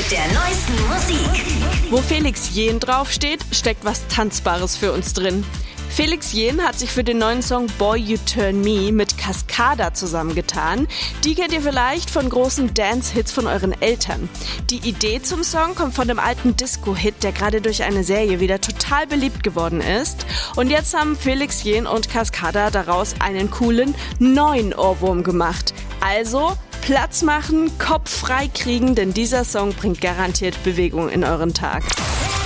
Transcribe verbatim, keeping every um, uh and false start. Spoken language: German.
mit der neuesten Musik. Wo Felix Jähn draufsteht, steckt was Tanzbares für uns drin. Felix Jähn hat sich für den neuen Song Boy You Turn Me mit Cascada zusammengetan. Die kennt ihr vielleicht von großen Dance-Hits von euren Eltern. Die Idee zum Song kommt von dem alten Disco-Hit, der gerade durch eine Serie wieder total beliebt geworden ist. Und jetzt haben Felix Jähn und Cascada daraus einen coolen neuen Ohrwurm gemacht. Also Platz machen, Kopf frei kriegen, denn dieser Song bringt garantiert Bewegung in euren Tag.